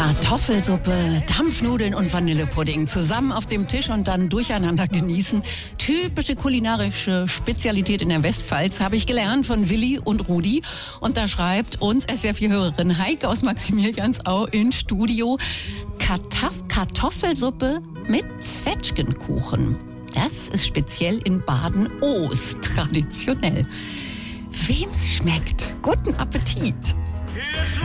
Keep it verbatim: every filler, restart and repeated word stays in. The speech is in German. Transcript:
Kartoffelsuppe, Dampfnudeln und Vanillepudding zusammen auf dem Tisch und dann durcheinander genießen. Typische kulinarische Spezialität in der Westpfalz, habe ich gelernt von Willi und Rudi. Und da schreibt uns S W R vier-Hörerin Heike aus Maximiliansau ins Studio: Kartoff- Kartoffelsuppe mit Zwetschgenkuchen. Das ist speziell in Baden-Ost traditionell. Wem's schmeckt, guten Appetit!